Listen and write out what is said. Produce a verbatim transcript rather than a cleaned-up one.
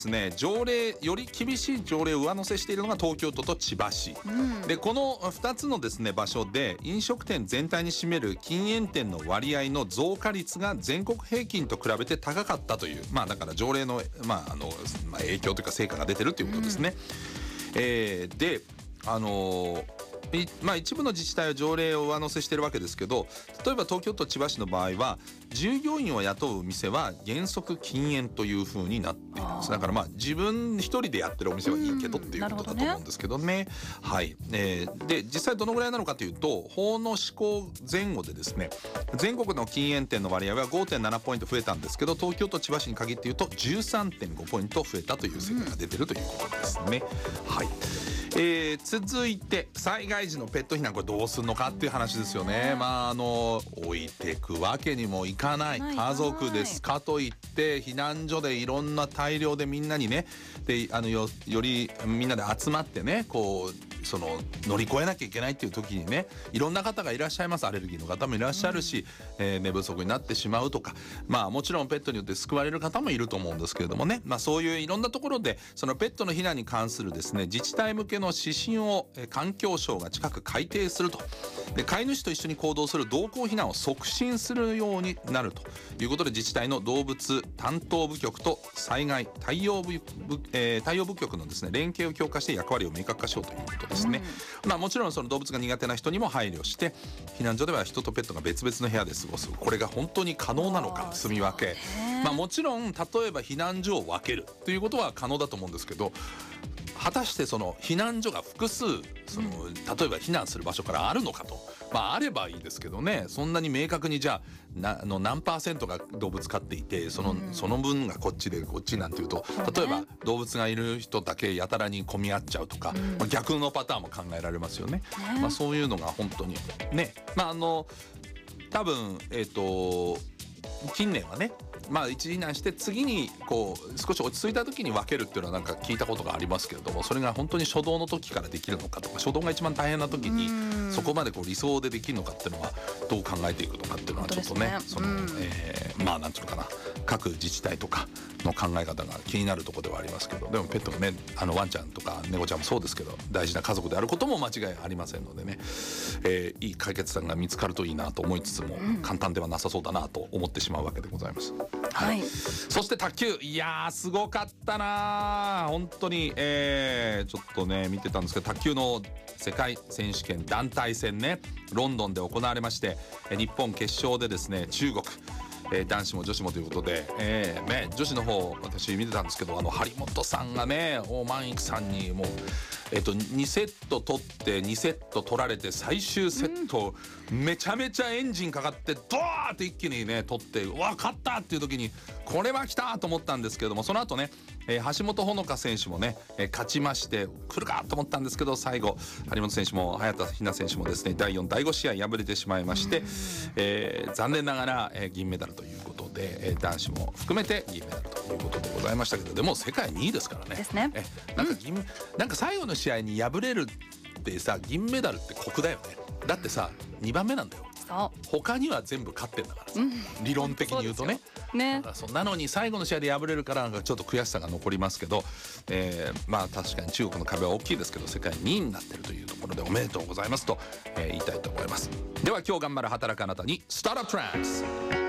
ですね、条例より厳しい条例を上乗せしているのが東京都と千葉市、うん、でこのふたつのですね場所で飲食店全体に占める禁煙店の割合の増加率が全国平均と比べて高かったという、まあだから条例の、まああのまあ、影響というか成果が出てるということですね、うん、えー、であのーまあ、一部の自治体は条例を上乗せしているわけですけど、例えば東京都千葉市の場合は従業員を雇う店は原則禁煙という風になっているんです。だからまあ自分一人でやってるお店はいいけどっていうことだと思うんですけどね、うん、はい、えー、で実際どのぐらいなのかというと、法の施行前後でですね全国の禁煙店の割合は ごてんなな ポイント増えたんですけど、東京都千葉市に限って言うと じゅうさんてんご ポイント増えたという成果が出てるということですね、うん、はい。えー、続いて災害時のペット避難、これどうするのかっていう話ですよね。まああの置いてくわけにもいかない家族ですかといって避難所でいろんな大量でみんなにねであの よ, よりみんなで集まってねこうその乗り越えなきゃいけないっていう時にねいろんな方がいらっしゃいます。アレルギーの方もいらっしゃるし、うん、えー、寝不足になってしまうとか、まあもちろんペットによって救われる方もいると思うんですけれどもね、まあそういういろんなところでそのペットの避難に関するですね自治体向けの指針を環境省が近く改定すると。で飼い主と一緒に行動する同行避難を促進するようになるということで、自治体の動物担当部局と災害対応 部, 部、えー、対応部局のですね連携を強化して役割を明確化しようということですね、うん、まあもちろんその動物が苦手な人にも配慮して避難所では人とペットが別々の部屋で過ごす、これが本当に可能なのか、住み分け、まあもちろん例えば避難所を分けるということは可能だと思うんですけど、果たしてその避難所が複数その、うん、例えば避難する場所からあるのかと、まああればいいですけどね、そんなに明確にじゃあなあの何パーセントが動物飼っていてその、うん、その分がこっちでこっちなんていうと、例えば動物がいる人だけやたらに混み合っちゃうとか、うん、まあ、逆のパターンも考えられますよね、ね、まあ、そういうのが本当にね、まああの多分えっと近年はねまあ一時避難して次にこう少し落ち着いた時に分けるっていうのはなんか聞いたことがありますけれども、それが本当に初動の時からできるのかとか、初動が一番大変な時にそこまでこう理想でできるのかっていうのはどう考えていくのかっていうのはちょっとね、その、えー、まあなんていうのかな、各自治体とかの考え方が気になるところではありますけど、でもペットがねあのワンちゃんとか猫ちゃんもそうですけど大事な家族であることも間違いありませんのでね、えー、いい解決策が見つかるといいなと思いつつも、うん、簡単ではなさそうだなと思ってしまうわけでございます。はい、そして卓球、いやーすごかったな本当に、えー、ちょっとね見てたんですけど、卓球の世界選手権団体戦ねロンドンで行われまして、日本決勝でですね中国、えー、男子も女子もということで、えーね、女子の方私見てたんですけど、あの張本さんがね王満育さんにもう、えー、とにセット取ってにセット取られて最終セット、うん、めちゃめちゃエンジンかかってドーって一気にね取って、うわ勝ったっていう時にこれは来たと思ったんですけれども、その後ね、えー、橋本穂香選手もね、えー、勝ちまして来るかと思ったんですけど、最後張本選手も早田ひな選手もですねだいよんだいご試合敗れてしまいまして、えー、残念ながら、えー、銀メダルということで、えー、男子も含めて銀メダルということでございましたけど、でも世界にいですからね。 ですね。 えなんか銀、うん、なんか最後の試合に敗れるってさ、銀メダルって酷だよね。だってさにばんめなんだよ。他には全部勝ってんだからさ、うん、理論的に言うとね。ね、そなのに最後の試合で敗れるからなんかちょっと悔しさが残りますけど、えー、まあ確かに中国の壁は大きいですけど世界にいになってるというところでおめでとうございますと、えー、言いたいと思います。では今日頑張る働くあなたにスタートアップトランクス。